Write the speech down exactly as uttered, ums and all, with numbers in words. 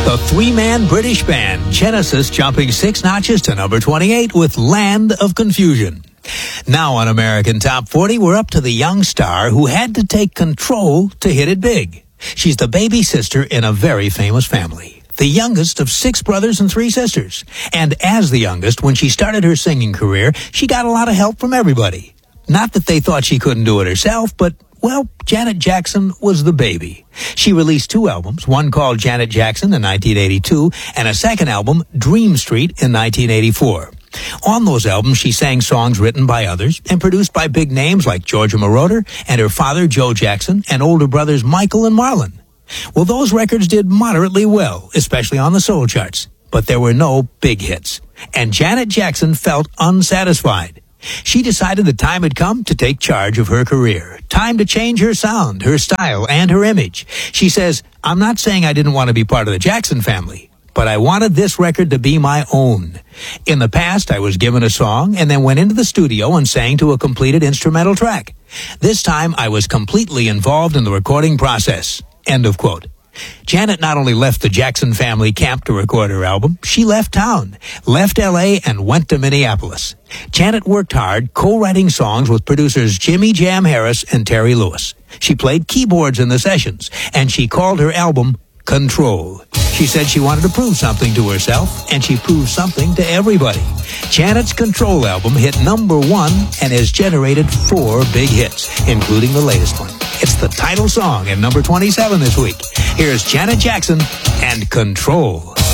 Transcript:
The three-man British band Genesis jumping six notches to number twenty-eight with Land of Confusion. Now on American Top forty, we're up to the young star who had to take control to hit it big. She's the baby sister in a very famous family, the youngest of six brothers and three sisters. And as the youngest, when she started her singing career, she got a lot of help from everybody. Not that they thought she couldn't do it herself, but, well, Janet Jackson was the baby. She released two albums, one called Janet Jackson in nineteen eighty-two, and a second album, Dream Street, in nineteen eighty-four. On those albums, she sang songs written by others and produced by big names like Georgia Moroder and her father, Joe Jackson, and older brothers Michael and Marlon. Well, those records did moderately well, especially on the soul charts, but there were no big hits. And Janet Jackson felt unsatisfied. She decided the time had come to take charge of her career. Time to change her sound, her style, and her image. She says, "I'm not saying I didn't want to be part of the Jackson family, but I wanted this record to be my own. In the past, I was given a song and then went into the studio and sang to a completed instrumental track. This time, I was completely involved in the recording process." End of quote. Janet not only left the Jackson family camp to record her album, she left town, left L A, and went to Minneapolis. Janet worked hard, co-writing songs with producers Jimmy Jam Harris and Terry Lewis. She played keyboards in the sessions, and she called her album Control. She said she wanted to prove something to herself, and she proved something to everybody. Janet's Control album hit number one and has generated four big hits, including the latest one. It's the title song at number twenty-seven this week. Here's Janet Jackson and Control.